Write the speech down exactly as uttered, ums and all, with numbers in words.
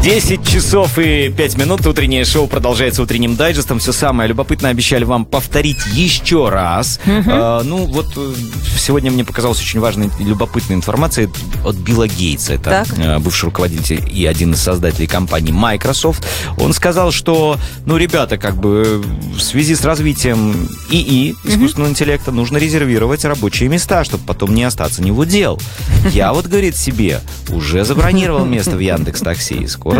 десять часов и пять минут. Утреннее шоу продолжается утренним дайджестом. Все самое любопытное обещали вам повторить еще раз. Uh-huh. А, ну, вот сегодня мне показалась очень важная и любопытная информация от Билла Гейтса. Это так. бывший руководитель и один из создателей компании Microsoft. Он сказал, что, ну, ребята, как бы в связи с развитием ИИ, искусственного uh-huh. интеллекта, нужно резервировать рабочие места, чтобы потом не остаться ни в удел. Я вот, говорит, себе уже забронировал место в Яндекс.Такси. Скоро